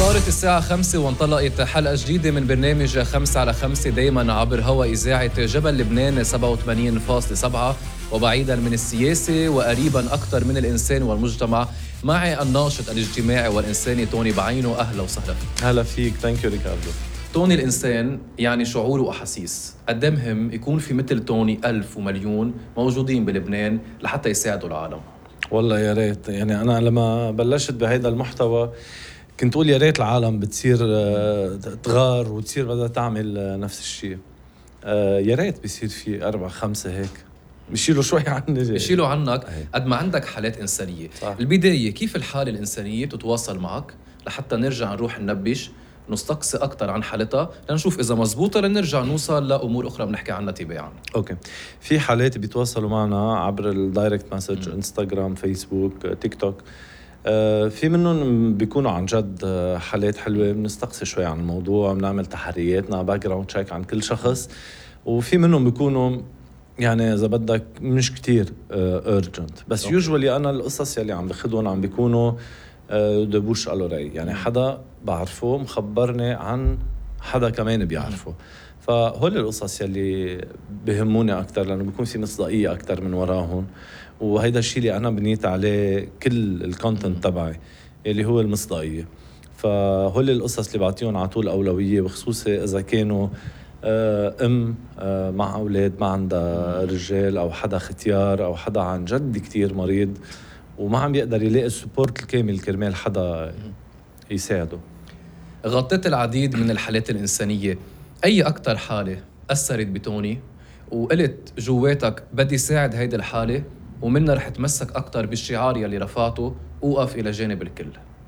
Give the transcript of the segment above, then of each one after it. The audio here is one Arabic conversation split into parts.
صارت الساعة 5 وانطلقت حلقة جديدة من برنامج 5 على 5 دايما عبر هوا إذاعة جبل لبنان 87.7 وبعيدا من السياسة وقريبا أكثر من الإنسان والمجتمع. معي الناشط الاجتماعي والإنساني توني بعينه. أهلا وسهلا. هلا فيك. ثانك يو ريكاردو. توني الإنسان يعني شعور وأحاسيس. قد مهم يكون في مثل توني 1000 ومليون موجودين بلبنان لحتى يساعدوا العالم. والله يا ريت. يعني أنا لما بلشت بهيدا المحتوى كنت أقول يا ريت العالم بتصير تغار وتصير بدها تعمل نفس الشيء. يا ريت بيصير في 4-5 هيك بيشيلوا شوي عني، بيشيلوا عنك قد ما عندك حالات إنسانية. صح. البداية كيف الحالة الإنسانية بتتواصل معك لحتى نرجع نروح ننبش نستقصي أكتر عن حالتها لنشوف إذا مزبوطة لنرجع نوصل لأمور أخرى بنحكي عنها تباعا. أوكي. في حالات بيتواصلوا معنا عبر الدايركت مسج، انستغرام، فيسبوك، تيك توك. في منهم بيكونوا عن جد حالات حلوة، بنستقصي شوي عن الموضوع، بنعمل تحرياتنا باك جراوند تشيك عن كل شخص. وفي منهم بيكونوا يعني إذا بدك مش كتير urgent، بس يوجوالي أنا القصص يلي عم بخدهم عم بيكونوا دبوش ألوري، يعني حدا بعرفه مخبرني عن حدا كمان بيعرفه. فهول القصص يلي بهموني أكتر لأنه بيكون في مصداقية أكتر من وراهم، وهيدا الشيء اللي أنا بنيت عليه كل الكونتنت تبعي اللي هو المصداقية. فهول القصص اللي بعطيهم على طول أولوية، بخصوصي إذا كانوا مع أولاد ما عندها رجال، أو حدا ختيار، أو حدا عن جد كتير مريض وما عم بيقدر يلاقي السبورت الكامل كرمال حدا يساعده. غطيت العديد من الحالات الإنسانية. أي أكتر حالة أثرت بتوني وقلت جواتك بدي ساعد هيدا الحالة ومنها رح تمسك أكتر بالشعار يلي رفعته وقف إلى جانب الكل؟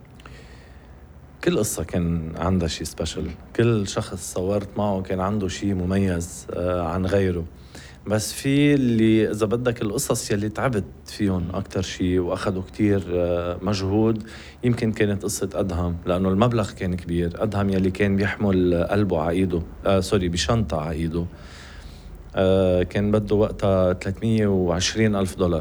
كل قصة كان عندها شيء سبيشل، كل شخص صورت معه كان عنده شيء مميز عن غيره. بس في اللي إذا بدك القصص يلي تعبت فيهم أكتر شيء وأخذوا كتير مجهود، يمكن كانت قصة أدهم، لأنه المبلغ كان كبير. أدهم يلي كان بيحمل قلبه عايده بشنطة عايده، كان بده وقتها $320,000.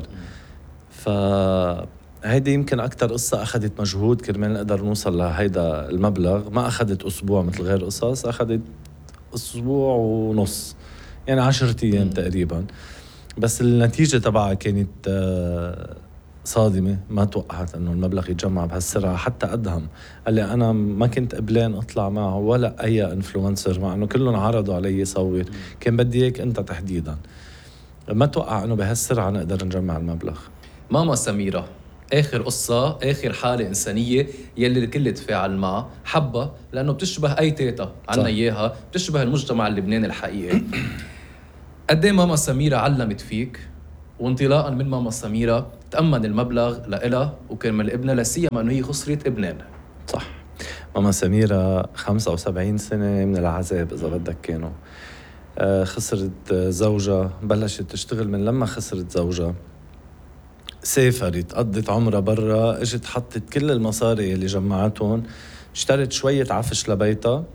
فهيدي يمكن أكتر قصة أخذت مجهود كرمال نقدر نوصل لهيدا المبلغ. ما أخذت أسبوع مثل غير قصص، أخذت أسبوع ونص، يعني 10 أيام تقريبا. بس النتيجة تبعها كانت صادمة. ما توقعت أنه المبلغ يتجمع بهالسرعة. حتى أدهم قال لي أنا ما كنت قبلان أطلع معه ولا أي إنفلونسر، مع أنه كلهم عرضوا علي يصور، كان بدي إياك أنت تحديدا. ما توقع أنه بهالسرعة نقدر نجمع المبلغ. ماما سميرة، آخر قصة، آخر حالة إنسانية يلي الكل تفاعل معها، حبة لأنه بتشبه أي تيتا عنا إياها، بتشبه المجتمع اللبناني الحقيقي. قدي ماما سميرة علمت فيك، وانطلاقا من ماما سميرة تأمن المبلغ لإلها وكرمال ابنها، لسيما أنه هي خسرت ابنين. صح. ماما سميرة 75 سنة من العذاب إذا بدك كانوا. خسرت زوجها، بلشت تشتغل من لما خسرت زوجها، سافرت قضت عمرها برا، اجت حطت كل المصاري اللي جمعتهم، اشترت شوية عفش لبيتها.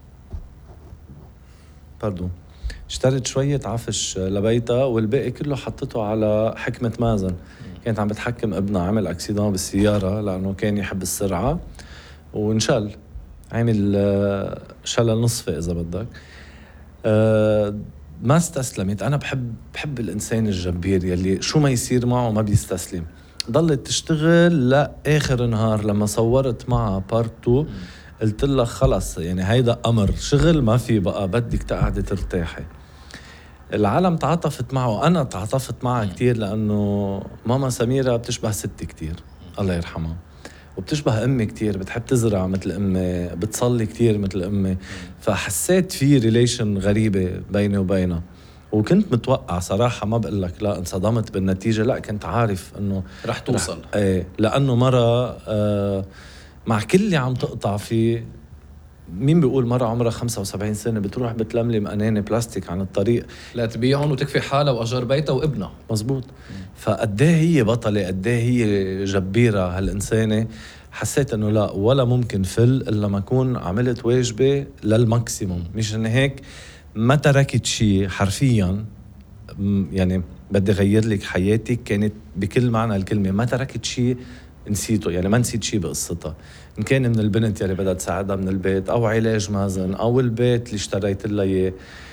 اشترت شوية عفش لبيتها والباقي كله حطته على حكمة مازن. كانت عم بتحكم ابنها، عمل اكسيدان بالسيارة لأنه كان يحب السرعة وانشل، عمل شلل نصفي إذا بدك. ما استسلمت. أنا بحب الإنسان الجبير يلي شو ما يصير معه ما بيستسلم. ضلت تشتغل لآخر نهار. لما صورت معها بارت 2 قلت لها خلص، يعني هيدا أمر شغل، ما في بقى، بدك تقعدي ترتاحي. العالم تعاطفت معه، أنا تعاطفت معها كتير، لأنه ماما سميرة بتشبه ستي كتير الله يرحمها، وبتشبه أمي كتير، بتحب تزرع مثل أمي، بتصلي كتير مثل أمي. فحسيت في ريليشن غريبة بيني وبينها، وكنت متوقع صراحة، ما بقلك لا انصدمت بالنتيجة، لا كنت عارف أنه رح توصل. لأنه مرة مع كل اللي عم تقطع فيه. مين بيقول مرة عمرها 75 سنة بتروح بتلملم أناني بلاستيك عن الطريق لا تبيعهم وتكفي حالها وأجار بيتها وابنها؟ مزبوط. فقديه هي بطلة، قديه هي جبيرة هالإنسانة. حسيت أنه لا، ولا ممكن فل إلا ما أكون عملت واجبي للماكسيموم. مش إن هيك ما تركت شيء حرفيا، يعني بدي غير لك حياتك، كانت بكل معنى الكلمة. ما تركت شيء نسيته، يعني ما نسيت شيء بقصتها، إن كان من البنت يلي بدها تساعدها من البيت، أو علاج مازن، أو البيت اللي اشتريت لها إياه.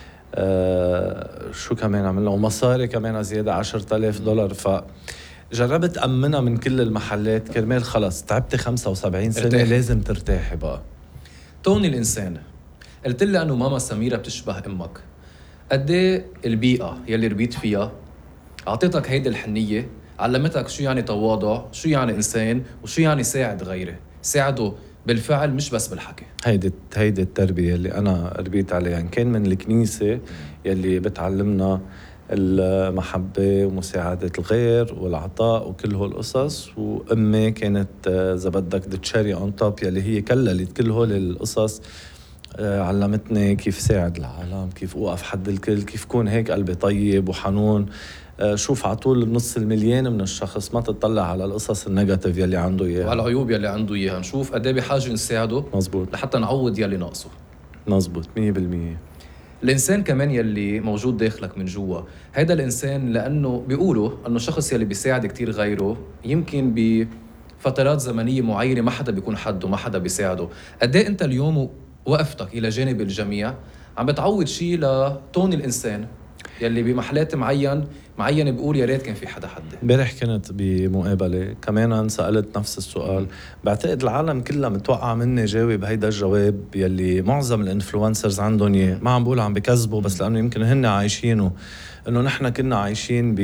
شو كمان عملنا، ومصاري كمان زيادة $10,000. فجربت أمنها من كل المحلات كرمال خلص تعبتي 75 سنة ارتاحي. لازم ترتاحي بقى. توني الإنسان، قلت لي أنه ماما سميرة بتشبه أمك. قد ايه البيئة يلي ربيت فيها أعطيتك هيدي الحنية، علمتك شو يعني تواضع، شو يعني إنسان، وشو يعني ساعد غيره، ساعده بالفعل مش بس بالحكي. هيدي التربية اللي أنا ربيت عليها، إن كان من الكنيسة يلي بتعلمنا المحبة ومساعدة الغير والعطاء وكل هول القصص، وأمي كانت إذا بدك the cherry on top يلي هي كللت كل هول القصص. علمتني كيف ساعد العالم، كيف أوقف حد الكل، كيف كون هيك قلبي طيب وحنون. شوف عطول النص المليان من الشخص، ما تطلع على القصص النيجاتيف يلي عنده إياها وعلى العيوب يلي عنده إياها، نشوف قد ايه بحاجة نساعده مزبوط لحتى نعوض يلي ناقصه. مزبوط 100%. الإنسان كمان يلي موجود داخلك من جوا، هيدا الإنسان لأنه بيقولوا أنه الشخص يلي بيساعد كتير غيره يمكن بفترات زمنية معينة ما حدا بيكون حده، ما حدا بيساعده. قد ايه أنت اليوم وقفتك إلى جانب الجميع عم بتعوض شيء لتون الإنسان يلي بمحلات معين بيقول يا ريت كان في حدا حدي. امبارح كنت بمقابلة كمان سألت نفس السؤال. بعتقد العالم كلها متوقع مني جاوب هيدا الجواب يلي معظم الانفلونسرز عندهم اياه، ما عم بقول عم بكذبوا، بس لأنه يمكن هن عايشينه، إنه نحن كنا عايشين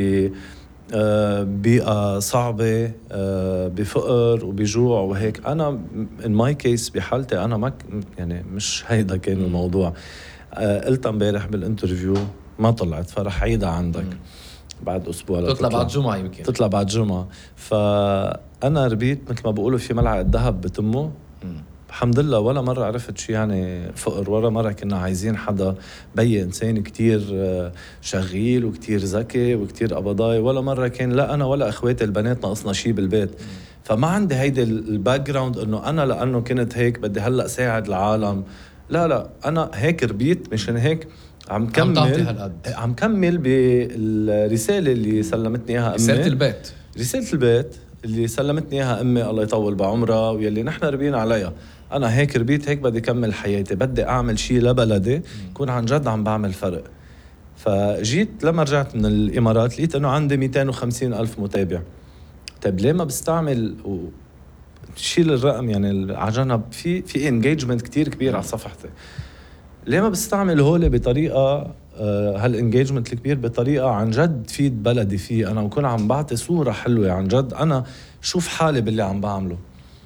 ببيئة صعبة، بفقر وبجوع وهيك. أنا in my case بحالتي أنا ما يعني مش هيدا كان الموضوع. قلت امبارح بالانترفيو ما طلعت، فرح عيدها عندك بعد أسبوع. تطلع بعد جمعة، يمكن تطلع بعد جمعة. فأنا ربيت مثل ما بقولوا في ملعقة ذهب بتمه. الحمد لله ولا مرة عرفت شو يعني فقر، ولا مرة كنا عايزين حدا بي إنسان كتير شغيل وكتير ذكي وكتير قبضاي، ولا مرة كان لا أنا ولا أخواتي البنات ناقصنا شي بالبيت. فما عندي هيدا الباك جراوند إنه أنا لأنه كنت هيك بدي هلأ ساعد العالم. لا أنا هيك ربيت، مشان هيك عم كمل بالرسالة اللي سلمتني إياها أمي. رسالة البيت اللي سلمتني إياها أمي الله يطول بعمرها، ويلي نحن ربينا عليها. أنا هيك ربيت، هيك بدي كمل حياتي، بدي أعمل شيء لبلدي يكون عن جد عم بعمل فرق. فجيت لما رجعت من الإمارات لقيت أنه عندي 250,000 متابع. طيب ليه ما بستعمل شيل الرقم يعني على جنب، في انجيجمنت كتير كبير على صفحتي، ليه ما بستعمل هولي بطريقة هالانجيجمنت الكبير بطريقة عن جد تفيد بلدي فيه أنا، وكون عم بعطي صورة حلوة عن جد أنا شوف حالي باللي عم بعمله.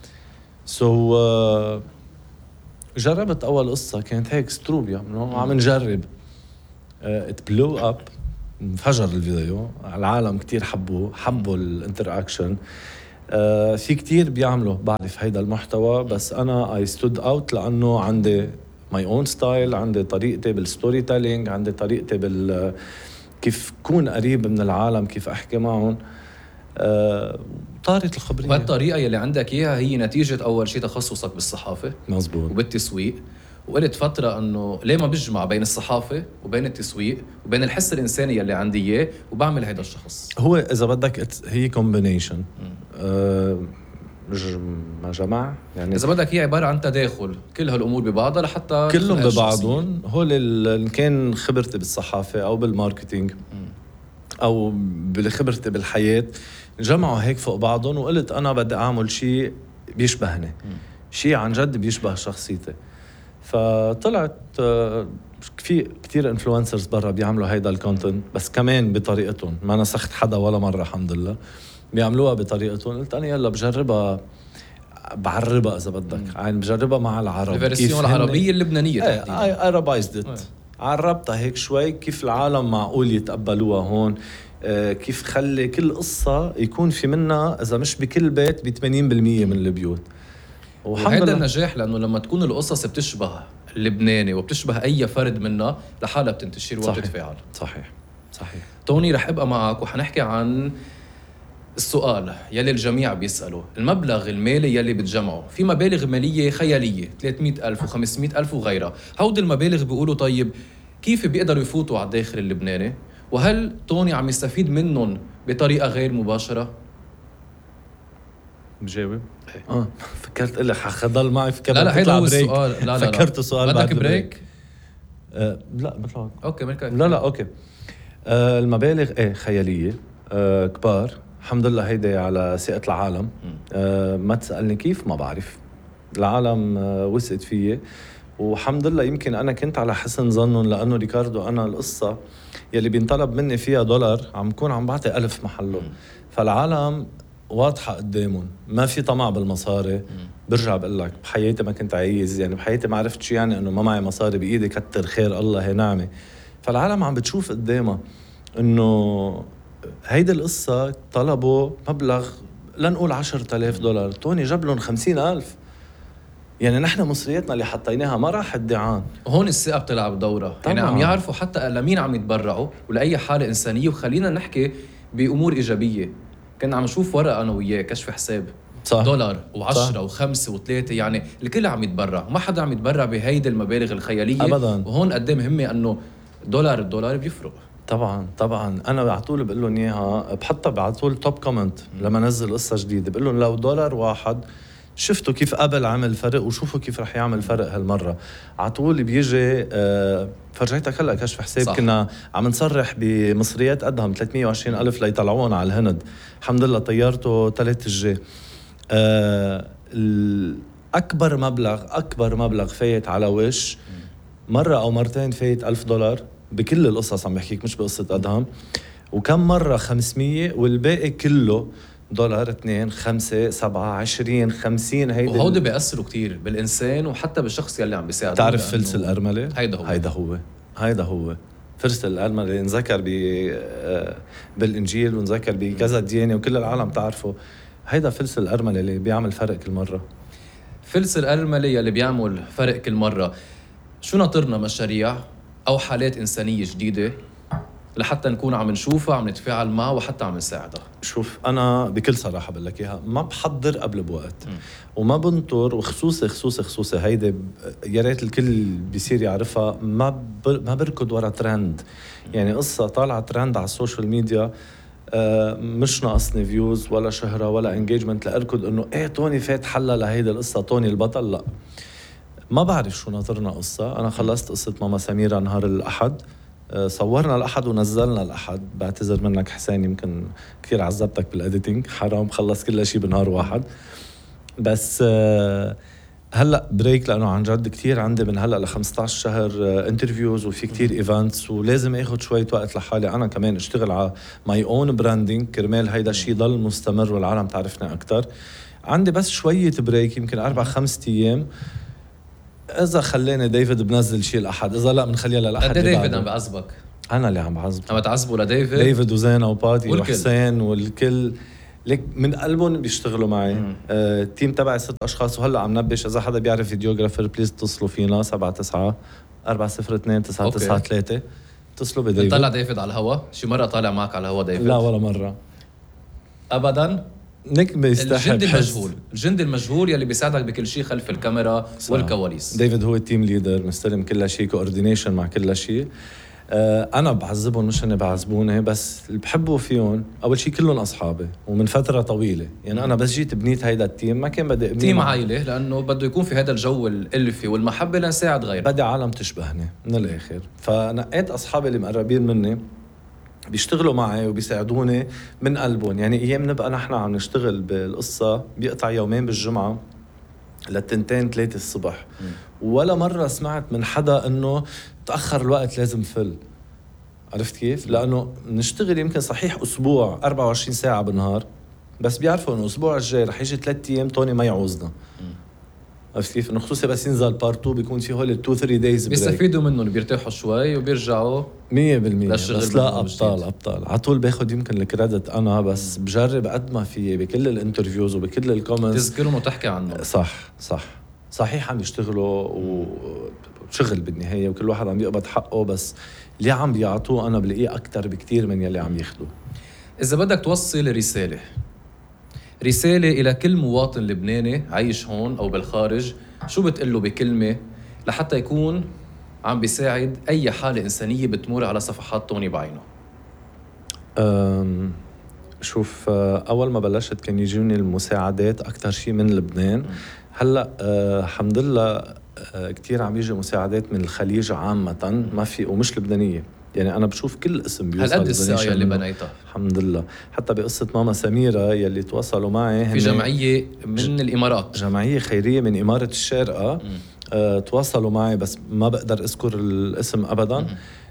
جربت أول قصة كانت هيك ستروبيا عم نجرب، it blew up، انفجر الفيديو، العالم كتير حبوا الانتراكشن. في كتير بيعملوا بعرف هيدا المحتوى، بس أنا I stood out لأنه عندي my own style، عندي طريقتي بالستوري تيلينج، عندي طريقتي كيف كون قريب من العالم، كيف أحكي معهم. طارت الخبرية. وهالطريقة يلي عندك إياها هي نتيجة أول شيء تخصصك بالصحافة مزبوط وبالتسويق، وقلت فترة أنه ليه ما بجمع بين الصحافة وبين التسويق وبين الحس الإنساني يلي عندي إياه وبعمل هيدا الشخص. هو إذا بدك هي combination، ما جمع يعني، إذا بدك هي عبارة عن تداخل كل هالأمور ببعضها لحتى كلهم ببعضهم. هول اللي كان خبرتي بالصحافة أو بالماركتينج أو بخبرتي بالحياة جمعوا هيك فوق بعضهم، وقلت أنا بدي أعمل شيء بيشبهني، شيء عن جد بيشبه شخصيتي. فطلعت في كتير انفلونسرز برا بيعملوا هيدا الكونتنت، بس كمان بطريقتهم، ما نسخت حدا ولا مرة الحمد لله، بيعملوها بطريقتهم. قلت أنا يلا بجربها، بعربها إذا بدك، يعني بجربها مع العرب، الفيرسيون العربية اللبنانية تحديدا. عربايزد ات، عربتها هيك شوي، كيف العالم معقول يتقبلوها هون، كيف خلي كل قصة يكون في منها إذا مش بكل بيت ب 80% من البيوت. وهذا النجاح لأنه لما تكون القصص بتشبه اللبناني وبتشبه أي فرد منا لحالها بتنتشر وبتتفاعل. صحيح. توني رح أبقى معك وحنحكي عن السؤال يلي الجميع بيسأله، المبلغ المالي يلي بتجمعه. في مبالغ مالية خيالية 300,000 و500,000 وغيرها، هود المبالغ بيقولوا طيب كيف بيقدروا يفوتوا على الداخل اللبناني؟ وهل توني عم يستفيد منهم بطريقة غير مباشرة؟ بجاوب؟ إيه. فكرت قلي حخضل معي في لا هيدا هو السؤال. لا فكرت سؤال بدك بريك؟ لا بطلع. اوكي لا اوكي. المبالغ خياليه كبار الحمد لله. هيدا على ثقة العالم. ما تسألني كيف، ما بعرف. العالم وثقت فيي والحمد لله. يمكن أنا كنت على حسن ظنهم لأنه ريكاردو أنا القصة يلي بينطلب مني فيها $1 عم بكون عم بعطي 1000 محله. فالعالم واضحة قدامهم، ما في طمع بالمصاري. برجع بقول لك بحياتي ما كنت عايز، يعني بحياتي ما عرفت شو يعني أنه ما معي مصاري بإيدي، كتر خير الله هي نعمة. فالعالم عم بتشوف قدامها أنه هيدي القصة طلبوا مبلغ لنقول $10,000. توني جاب لهم 50,000. يعني نحن مصرياتنا اللي حطيناها ما راح الدعان. هون الثقة بتلعب دورة. يعني عم يعرفوا حتى لمين عم يتبرعوا ولأي حالة إنسانية. وخلينا نحكي بأمور إيجابية. كنا عم نشوف ورقة أنا وياه كشف حساب صح. $1 و10 و5 و3. يعني الكل عم يتبرع، ما حدا عم يتبرع بهيدي المبالغ الخيالية أبداً. وهون قد ايه مهمة أنه الدولار بيفرق. طبعا انا على طول بقول لهم اياها، بحطها على طول توب كومنت لما نزل قصه جديده. بقول لهم لو $1 شفتوا كيف قبل عمل فرق وشوفوا كيف رح يعمل فرق هالمره. على طول بيجي فرجيتك هلا كشف حساب. صح. كنا عم نصرح بمصريات قدهم 320,000 ليطلعون على الهند. الحمد لله طيارته 3 الجي. اكبر مبلغ فايت على وش مره او مرتين فايت $1,000 بكل القصص. عم بحكيك مش بقصة أدهم. وكم مرة 500 والباقي كله $1 2 5 7 20 50. وهودي بيأثروا كتير بالإنسان وحتى بالشخص يلي عم بيساعده. تعرف فلس الأرملة؟ هيدا هو فلس الأرملة انذكر بالإنجيل ونذكر بكذا ديانة وكل العالم تعرفه. هيدا فلس الأرملة اللي بيعمل فرق كل مرة. فلس الأرملة اللي بيعمل فرق كل مرة. شو ناطرنا مشاريع أو حالات إنسانية جديدة لحتى نكون عم نشوفها، عم نتفاعل معها وحتى عم نساعدها؟ شوف أنا بكل صراحة بقول لك إياها، ما بحضر قبل بوقت وما بنطر. وخصوصي هيدا يا ريت الكل بيصير يعرفها. ما بركض ورا ترند. يعني قصة طالعة ترند على السوشيال ميديا مش ناقصني فيوز ولا شهرة ولا انجيجمنت لأركض إنه توني فات حلا لهيدا القصة، توني البطل. لا، ما بعرف شو ناطرنا قصة. أنا خلصت قصة ماما سميرة نهار الأحد. صورنا الأحد ونزلنا الأحد. بعتذر منك حسين، يمكن كثير عذبتك بالإديتينج. حرام خلص كل شيء بنهار واحد. بس هلأ بريك لأنه عن جد كتير عندي من هلأ ل15 شهر انترفيوز وفي كتير ايفنتس ولازم اخد شوية وقت لحالي أنا كمان اشتغل على ماي اون براندينج كرمال هيدا الشيء ضل مستمر والعالم تعرفني أكتر. عندي بس شوية بريك يمكن 4-5 أيام. إذا خليني ديفيد بنزل شيء الأحد، إذا لا بنخليها للأحد. قد ديفيد عم بعذبك؟ أنا اللي عم بعذبك. عم تعذبوا لديفيد وزينة وباتي وحسين والكل ليك من قلبهم بيشتغلوا معي. التيم تبعي 6 أشخاص. وهلأ عم نبش إذا حدا بيعرف فيديوغرافر بليز اتصلوا فينا 79-402-993. اتصلوا بديفيد. طلع ديفيد على الهوا شي مرة؟ طالع معك على الهوا ديفيد؟ لا ولا مرة أبداً. نك بيستحب الجند المجهول يلي بيساعدك بكل شيء خلف الكاميرا والكواليس. ديفيد هو التيم ليدر، مستلم كل شيء، كوردينيشن مع كل شيء. أنا بعذبهم مش هني بعذبوني، بس اللي بحبه فيهم أول شيء كلهم أصحابي ومن فترة طويلة. يعني أنا بس جيت بنيت هيدا التيم ما كان بدي تيم عائلة لأنه بده يكون في هذا الجو الألفي والمحبة لنساعد غيرنا. بدي عالم تشبهني من الآخر. فنقيت أصحابي اللي مقربين مني بيشتغلوا معي وبيساعدوني من قلبهم. يعني أيام نبقى نحن عم نشتغل بالقصة بيقطع يومين بالجمعة ل2-3 الصبح. ولا مرة سمعت من حدا إنه تأخر الوقت لازم فل. عرفت كيف؟ لأنه نشتغل يمكن صحيح أسبوع 24 ساعة بالنهار، بس بيعرفوا إنه الأسبوع الجاي رح يجي 3 أيام توني ما يعوزنا. عرفت كيف؟ إنه خصوصي بس ينزل بارتو بيكون في هول 2-3 دايز بيستفيدوا منهم، بيرتاحوا شوي وبيرجعوا 100%. بس لا أبطال عطول باخد يمكن الكريدت أنا بس بجرب قد ما في بكل الانترفيوز وبكل الكومنتس تذكرهم وتحكي عنهم. صحيح عم يشتغلوا وشغل بالنهاية وكل واحد عم يقبض حقه، بس اللي عم بيعطوه أنا بلاقيه أكتر بكتير من يلي عم ياخدوه. إذا بدك توصل رسالة إلى كل مواطن لبناني عايش هون أو بالخارج، شو بتقله بكلمة لحتى يكون عم بيساعد أي حالة إنسانية بتمر على صفحات توني بعينه؟ شوف اول ما بلشت كان يجوني المساعدات اكثر شيء من لبنان. هلا الحمد لله كتير عم يجي مساعدات من الخليج عامه، ما في ومش لبنانيه. يعني انا بشوف كل اسم بيوصل هالقد السقاية اللي بنيتها الحمد لله. حتى بقصه ماما سميره يلي تواصلوا معي في جمعيه من الامارات، جمعيه خيريه من اماره الشارقه. تواصلوا معي بس ما بقدر اذكر الاسم ابدا.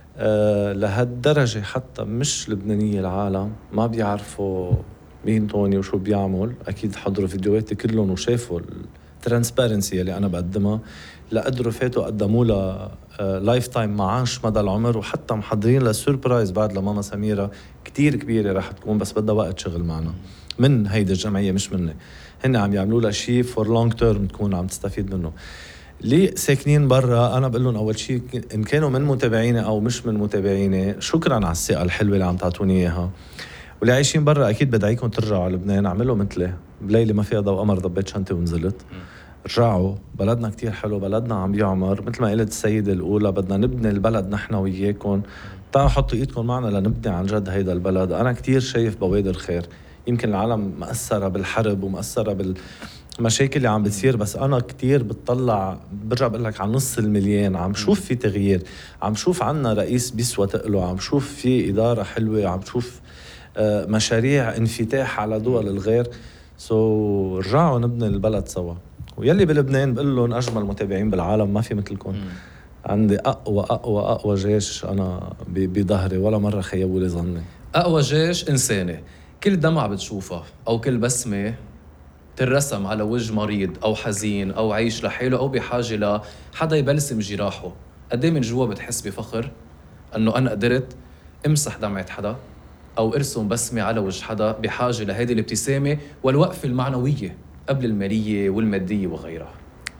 لهالدرجه حتى مش لبنانيه العالم ما بيعرفوا مين توني وشو بيعمل. اكيد حضروا فيديوهاتي كلهم وشافوا الترانسبيرنسي اللي انا بقدمها، لقدروا فاتوا قدموا لها لايف تايم معاش مدى العمر، وحتى محضرين لها سوربرايز بعد لماما سميرة كتير كبيرة رح تكون، بس بدها وقت شغل معنا من هيدا الجمعية مش مني. هن عم يعملوا لها شيء فور لونج تيرم تكون عم تستفيد منه. ليه ساكنين برا انا بقول لهم اول شيء ان كانوا من متابعيني او مش من متابعيني شكرا على الثقة الحلوة اللي عم تعطوني اياها. واللي عايشين برا اكيد بدعيكم ترجعوا على لبنان، اعملوا مثلي بليله ما فيها ضوء قمر ضبيت شنطه ونزلت. رجعوا، بلدنا كتير حلو، بلدنا عم بيعمر مثل ما قالت السيدة الأولى، بدنا نبني البلد نحن وياكم. تعالوا حطوا ايدكم معنا لنبني عن جد هيدا البلد. انا كتير شايف بوادر خير. يمكن العالم مأثرة بالحرب ومأثرة بالمشاكل اللي عم بتصير، بس انا كتير بتطلع برجع بقول لك على نص المليون. عم شوف في تغيير، عم شوف عنا رئيس بيسوى تقله، عم شوف في إدارة حلوة، عم شوف مشاريع انفتاح على دول الغير. رجعوا نبني البلد سوا. ويلي بلبنان بقول لهم اجمل متابعين بالعالم، ما في مثلكم. عندي اقوى جيش انا بظهري، ولا مره خيبوا لي ظني. اقوى جيش انساني. كل دمعه بتشوفها او كل بسمه ترسم على وجه مريض او حزين او عايش لحاله او بحاجه لحدا يبلسم جراحه، قد ايه من جوا بتحس بفخر انه انا قدرت امسح دمعه حدا او ارسم بسمه على وجه حدا بحاجه لهيدي الابتسامه والوقفه المعنويه قبل الماليه والماديه وغيرها.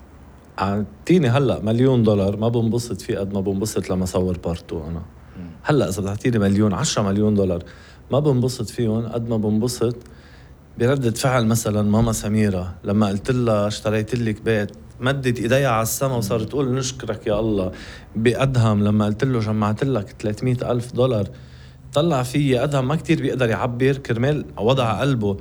اعطيني هلا $1,000,000 ما بنبسط فيه قد ما بنبسط لما صور بارتو. انا هلا اذا بتعطيني $1,000,000 10 مليون دولار ما بنبسط فيهم قد ما بنبسط بردة فعل مثلا ماما سميرة لما قلت لها اشتريت لك بيت، مدت ايديها على السما وصارت تقول نشكرك يا الله. بأدهم لما قلت له جمعت لك $300,000 طلع فيي أدهم ما كتير بيقدر يعبر كرمال وضع قلبه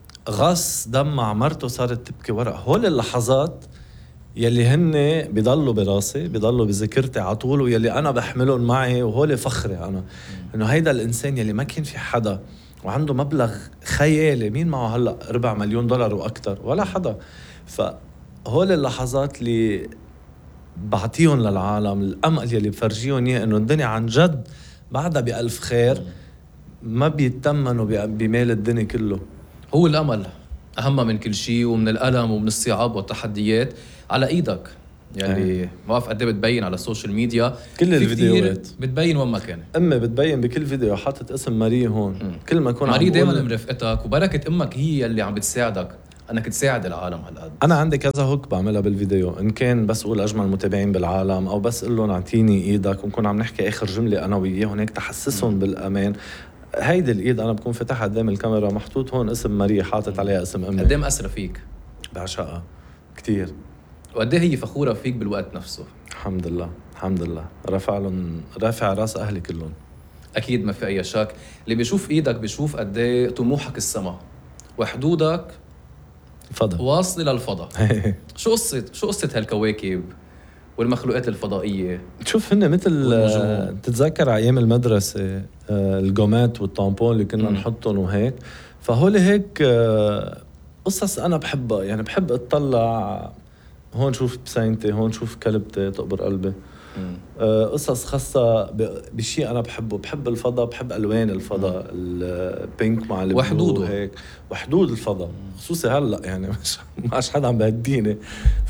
غص دمع مرته صارت تبكي ورق. هول اللحظات يلي هن بيضلوا براسي بيضلوا بذاكرتي على طول، ويلي انا بحملهم معي، وهول فخري انا انه هيدا الانسان يلي ما كان في حدا وعنده مبلغ خيالي. مين معه هلا $4,000,000 واكثر؟ ولا حدا. فهول اللحظات اللي بعطيهم للعالم، الامل يلي بفرجيهم اياه انه الدنيا عن جد بعدها بألف خير، ما بيتمنوا بمال الدنيا كله. هو الامل اهم من كل شيء، ومن الالم ومن الصعاب والتحديات على ايدك. يعني ما بعرف قد ايه بتبين على السوشيال ميديا كل الفيديوهات بتبين وين ما كان. امي بتبين بكل فيديو حاطط اسم ماري هون. كل ما يكون ماري دائما مرافقتك، وبركه امك هي اللي عم بتساعدك انك تساعد العالم هالقد. انا عندي كذا هوك بعملها بالفيديو، ان كان بس اقول اجمل متابعين بالعالم، او بس اقول لهم اعطيني ايدك ونكون عم نحكي اخر جمله انا وياهم هيك تحسسهم بالامان. هيدي الايد انا بكون فتحها قدام الكاميرا، محطوط هون اسم ماري حاطط عليها اسم امي. قد ايه مأثرة فيك؟ بعشقها كتير. وقد ايه هي فخوره فيك بالوقت نفسه؟ الحمد لله الحمد لله. رافع راس اهلي كلهم. اكيد ما في اي شك. اللي بيشوف ايدك بيشوف قد ايه طموحك السما وحدودك فضل واصله للفضاء. شو قصه هالكواكب والمخلوقات الفضائيه؟ تشوف هن مثل تتذكر على ايام المدرسه الجومات والطامبون اللي كنا نحطهم وهيك. فهول هيك قصص انا بحبها. يعني بحب اطلع هون شوف بسينتي، هون شوف كلبتي تقبر قلبي. قصص خاصة بشيء أنا بحبه. بحب الفضاء، بحب ألوان الفضاء، البينك مع البلو وحدوده هيك، وحدود الفضاء خصوصي هلأ. يعني مش حدا عم بهديني.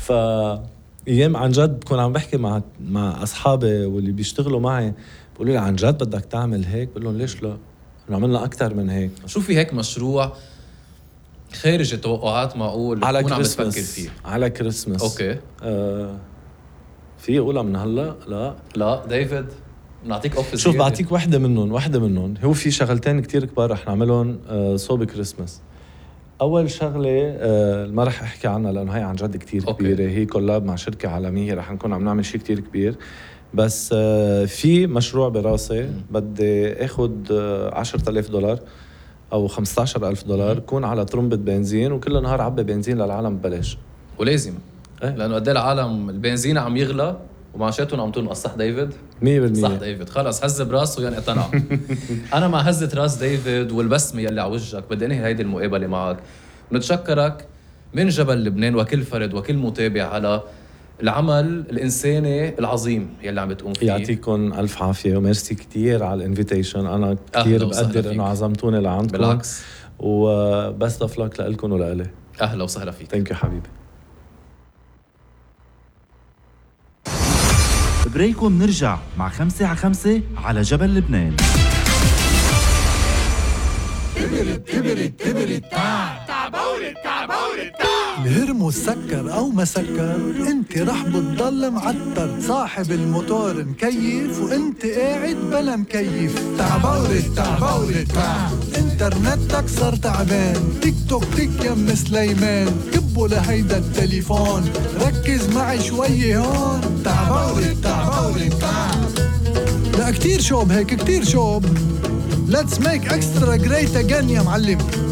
أيام عن جد بكون عم بحكي مع أصحابي واللي بيشتغلوا معي بقولوا لي عن جد بدك تعمل هيك؟ بقول لهم ليش لا، عملنا أكتر من هيك. شو في هيك مشروع خارج التوقعات معقول على تكون عم بتفكر فيه؟ على كريسماس. اوكي. في أقولها من هلا؟ لا ديفيد نعطيك اوف. شوف بعطيك واحدة منهم. هو في شغلتين كتير كبار رح نعملهم صوب كريسماس. أول شغلة ما رح أحكي عنها لأنه هي عن جد كتير كبيرة. هي كولاب مع شركة عالمية، رح نكون عم نعمل شيء كتير كبير. بس في مشروع براسي بدي أخد $10,000 أو $15,000 كون على طرمبة بنزين وكل نهار عبي بنزين للعالم ببلاش. ولازم إيه. لانه قد العالم البنزين عم يغلى ومعاشاتهم عم تنقص. صح ديفيد؟ 100%. صح ديفيد، خلص هز براسه يعني اقتنع. انا مع هزة راس ديفيد والبسمه يلي على وجهك. بدي انهي هيدي المقابله معك. بنتشكرك من جبل لبنان وكل فرد وكل متابع على العمل الإنساني العظيم يلي عم بتقوم فيه. يعطيكم ألف عافية وميرسي كتير على الانفيتيشن. أنا كتير بقدر إنه عزمتوني لعندكم. بالعكس، وبست اوف لك لكم ولإلي. أهلا وسهلا فيك. ثانك يو حبيبي. بريكو بنرجع مع 5 على جبل لبنان. تبرد الهرمو سكر او ما سكر، انت رح بتضل معتر. صاحب الموتور مكيف وانت قاعد بلا مكيف. تعبورد انترنتك صار تعبان. تيك توك تيك يم سليمان، كبوا لهيدا التليفون. ركز معي شوي هون. تعبورد لا كتير شوب هيك كتير شوب. Let's make extra great again يا معلم.